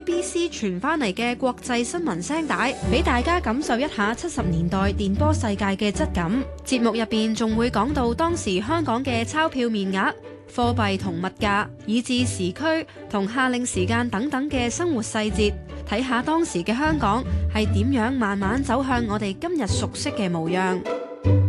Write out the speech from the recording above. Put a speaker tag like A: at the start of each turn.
A: BBC 傳翻嚟嘅國際新聞聲帶，俾大家感受一下70年代電波世界嘅質感。節目入邊仲會講到當時香港嘅鈔票面額、貨幣同物價，以至時區同夏令時間等等嘅生活細節，睇下當時嘅香港係點樣慢慢走向我哋今日熟悉嘅模樣。